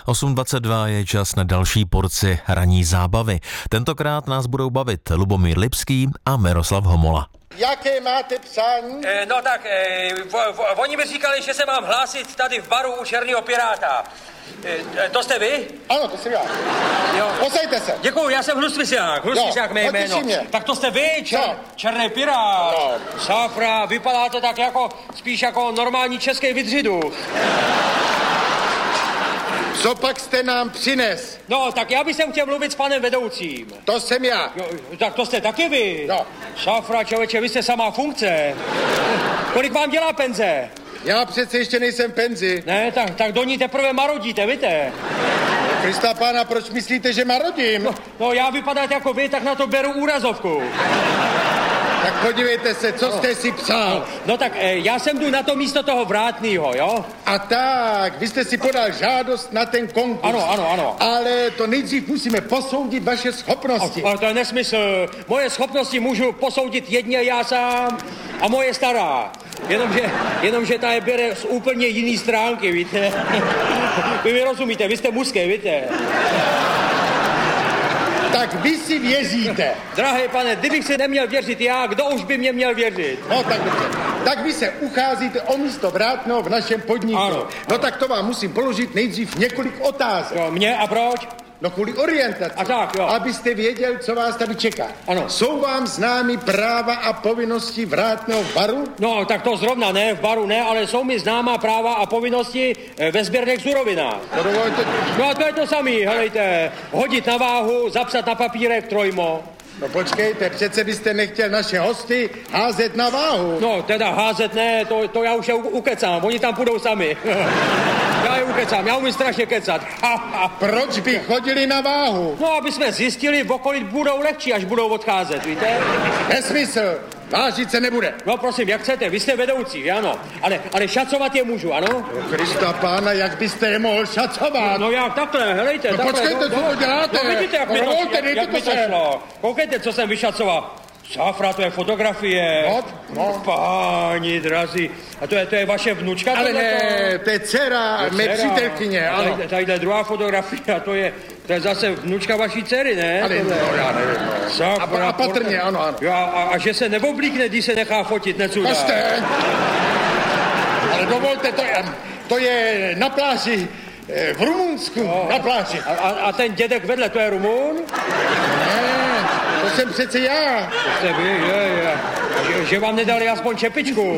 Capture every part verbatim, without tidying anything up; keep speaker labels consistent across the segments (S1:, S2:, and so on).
S1: osm dvacet dva je čas na další porci ranní zábavy. Tentokrát nás budou bavit Lubomír Lipský a Miroslav Homola.
S2: Jaké máte přání?
S3: E, no tak, e, vo, vo, oni mi říkali, že se mám hlásit tady v baru u Černého Piráta. E, to jste vy?
S2: Ano, to jsem já.
S3: Jo.
S2: Posejte se.
S3: Děkuju, já jsem Hlustvisák, Hlustvisák mé jméno. Tak to jste vy, čer, Černý Pirát.
S2: No.
S3: Safra, vypadáte tak jako, spíš jako normální český vydřidu.
S2: Co pak jste nám přines?
S3: No, tak já bych chtěl mluvit s panem vedoucím.
S2: To jsem já.
S3: Jo, tak to jste taky vy.
S2: No.
S3: Safra, člověče, vy jste samá funkce. Kolik vám dělá penze?
S2: Já přece ještě nejsem penzi.
S3: Ne, tak, tak do ní teprve marodíte, víte?
S2: Krista pána, proč myslíte, že marodím?
S3: No, no já vypadat jako vy, tak na to beru úrazovku.
S2: Tak podívejte se, co jste si psal.
S3: No tak e, já jsem tu na to místo toho vrátnýho, jo?
S2: A tak, vy jste si podal žádost na ten konkurs.
S3: Ano, ano, ano.
S2: Ale to nejdřív musíme posoudit vaše schopnosti.
S3: Ale to je nesmysl. Moje schopnosti můžu posoudit jedně já sám a moje stará. Jenomže, jenomže ta je bere z úplně jiný stránky, víte? Vy mi rozumíte, vy jste mužské, víte?
S2: Tak vy si věříte.
S3: Drahý pane, kdybych si neměl věřit já, kdo už by mě měl věřit?
S2: No tak dobře. Tak vy se ucházíte o místo vrátného v našem podniku.
S3: Ano.
S2: No tak to vám musím položit nejdřív několik otázek.
S3: Jo, mě a proč?
S2: No kvůli orientaci.
S3: A tak, jo.
S2: Abyste věděl, co vás tady čeká.
S3: Ano.
S2: Jsou vám známy práva a povinnosti vrátného v baru?
S3: No, tak to zrovna ne, v baru ne, ale jsou mi známá práva a povinnosti ve sběrných surovinách.
S2: No, dovolte...
S3: No a to je to samý, helejte. Hodit na váhu, zapsat na papírek trojmo.
S2: No počkejte, přece byste nechtěl naše hosty házet na váhu.
S3: No, teda házet ne, to, to já už je ukecám, oni tam půjdou sami. Já je ukecám, já umím strašně kecat.
S2: Proč by chodili na váhu?
S3: No, aby jsme zjistili, v okolí budou lehčí, až budou odcházet, víte?
S2: Nesmysl, vážit se nebude.
S3: No prosím, jak chcete, vy jste vedoucí, ano, ale, ale šacovat je můžu, ano?
S2: No Krista pána, jak byste je mohl šacovat?
S3: No jak takhle, helejte,
S2: no,
S3: takhle.
S2: počkejte,
S3: no,
S2: co to děláte?
S3: No vidíte, jak,
S2: no,
S3: mi, to,
S2: rolte,
S3: jak, jak mi to šlo. Koukejte, co jsem vyšacoval. Safra, to je fotografie.
S2: No, no.
S3: Páni drazí. A to je, to je vaše vnučka?
S2: Ale ne,
S3: to,
S2: to je dcera mé přítelkyně, ano.
S3: Tady, tadyhle druhá fotografie, a to je, to je zase vnučka vaší dcery, ne?
S2: Ale no, já nevím. No.
S3: Safra,
S2: a, a patrně, ano, ano.
S3: Jo, a, a že se neoblíkne, když se nechá fotit, necudá.
S2: Pašte! Ale dovolte, to je, to je na pláži v Rumunsku, no. Na pláži.
S3: A, a, a ten dědek vedle, to je Rumun?
S2: Ne, to jsem přece já.
S3: To jste vy, je, je. Že, že vám nedali aspoň čepičku.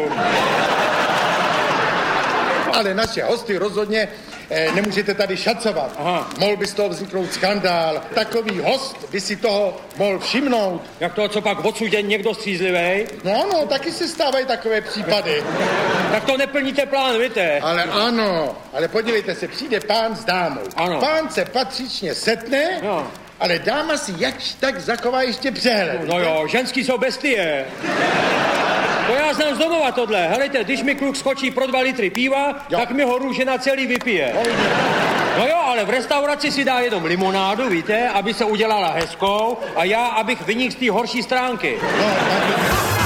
S2: Ale naše hosty rozhodně eh, nemůžete tady šacovat.
S3: Aha.
S2: Mohl by z toho vzniknout skandál. Takový host by si toho mohl všimnout.
S3: Jak to, co pak odsudě někdo střízlivej?
S2: No ano, taky se stávají takové případy.
S3: Tak to neplníte plán, víte?
S2: Ale ano, ale podívejte se, přijde pán s dámou.
S3: Ano.
S2: Pán se patřičně setne,
S3: no.
S2: Ale dáma si jakž tak zachová ještě přehled.
S3: No jo, ženský jsou bestie. To já znám z domova tohle. Helejte, když mi kluk skočí pro dva litry piva, jo. Tak mi ho růžena celý vypije. No jo, ale v restauraci si dá jenom limonádu, víte, aby se udělala hezkou a já, abych vynikl z té horší stránky.
S2: No,